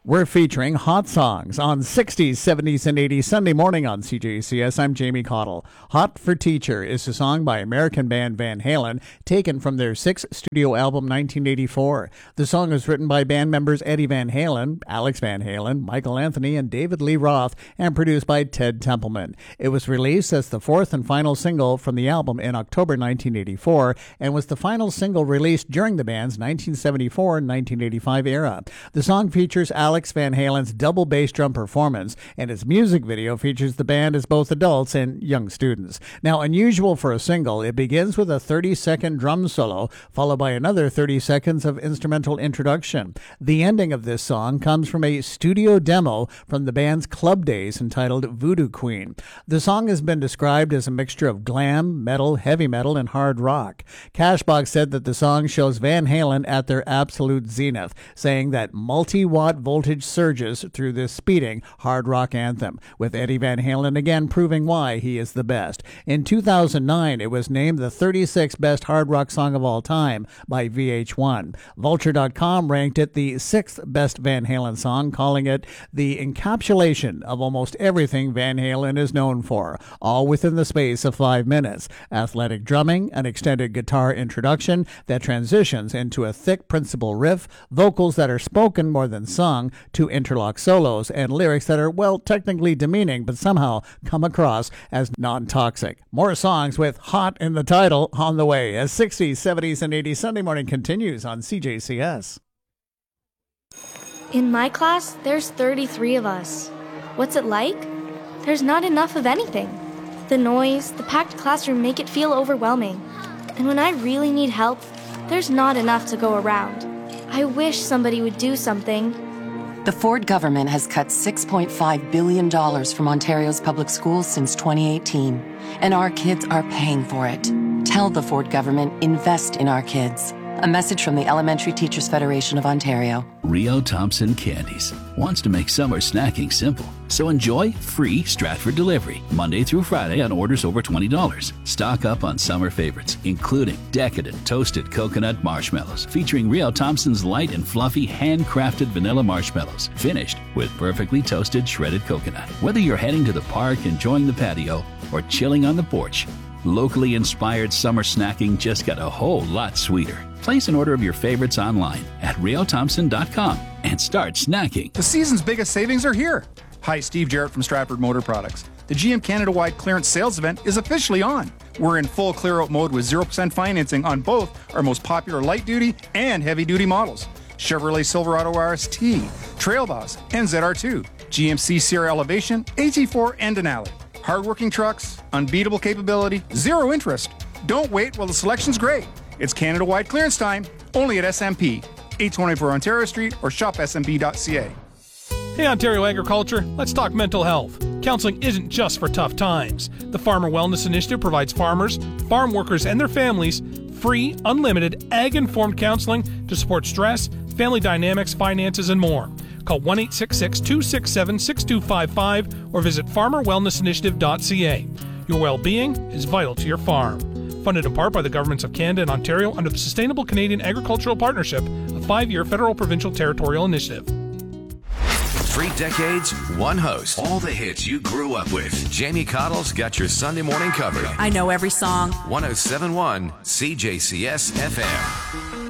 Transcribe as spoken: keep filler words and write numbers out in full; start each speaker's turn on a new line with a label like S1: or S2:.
S1: We're featuring hot songs on sixties, seventies, and eighties Sunday morning on C J C S. I'm Jamie Cottle. Hot for Teacher is a song by American band Van Halen, taken from their sixth studio album nineteen eighty-four. The song was written by band members Eddie Van Halen, Alex Van Halen, Michael Anthony, and David Lee Roth, and produced by Ted Templeman. It was released as the fourth and final single from the album in October nineteen eighty-four, and was the final single released during the band's nineteen seventy-four and nineteen eighty-five era. The song features Alex Alex Van Halen's double bass drum performance, and its music video features the band as both adults and young students. Now, unusual for a single, it begins with a thirty-second drum solo, followed by another thirty seconds of instrumental introduction. The ending of this song comes from a studio demo from the band's club days entitled Voodoo Queen. The song has been described as a mixture of glam, metal, heavy metal, and hard rock. Cashbox said that the song shows Van Halen at their absolute zenith, saying that multi-watt voltage surges through this speeding hard rock anthem, with Eddie Van Halen again proving why he is the best. In two thousand nine, it was named the thirty-sixth best hard rock song of all time by V H one. Vulture dot com ranked it the sixth best Van Halen song, calling it the encapsulation of almost everything Van Halen is known for, all within the space of five minutes. Athletic drumming, an extended guitar introduction that transitions into a thick principal riff, vocals that are spoken more than sung, to interlock solos, and lyrics that are, well, technically demeaning, but somehow come across as non-toxic. More songs with hot in the title on the way as sixties, seventies, and eighties Sunday morning continues on C J C S.
S2: In my class, there's thirty-three of us. What's it like? There's not enough of anything. The noise, the packed classroom make it feel overwhelming. And when I really need help, there's not enough to go around. I wish somebody would do something.
S3: The Ford government has cut six point five billion dollars from Ontario's public schools since twenty eighteen, and our kids are paying for it. Tell the Ford government, invest in our kids. A message from the Elementary Teachers Federation of Ontario.
S4: Rio Thompson Candies wants to make summer snacking simple, so enjoy free Stratford delivery Monday through Friday on orders over twenty dollars. Stock up on summer favorites, including decadent toasted coconut marshmallows featuring Rio Thompson's light and fluffy handcrafted vanilla marshmallows, finished with perfectly toasted shredded coconut. Whether you're heading to the park, enjoying the patio, or chilling on the porch, locally inspired summer snacking just got a whole lot sweeter. Place an order of your favorites online at rio thompson dot com and start snacking.
S5: The season's biggest savings are here. Hi, Steve Jarrett from Stratford Motor Products. The G M Canada-wide clearance sales event is officially on. We're in full clear-out mode with zero percent financing on both our most popular light-duty and heavy-duty models. Chevrolet Silverado R S T, Trailboss, and Z R two. G M C Sierra Elevation, A T four, and Denali. Hardworking trucks, unbeatable capability, zero interest. Don't wait while the selection's great. It's Canada-wide clearance time, only at S M P, eight twenty-four Ontario Street, or shop s m p dot c a.
S6: Hey Ontario Agriculture, let's talk mental health. Counseling isn't just for tough times. The Farmer Wellness Initiative provides farmers, farm workers, and their families free, unlimited, ag-informed counseling to support stress, family dynamics, finances, and more. Call one eight six six, two six seven, six two five five or visit farmer wellness initiative dot c a. Your well-being is vital to your farm. Funded in part by the governments of Canada and Ontario under the Sustainable Canadian Agricultural Partnership, a five-year federal provincial territorial initiative.
S7: Three decades, one host. All the hits you grew up with. Jamie Cottle's got your Sunday morning covered.
S8: I know every song.
S7: one oh seven point one C J C S F M.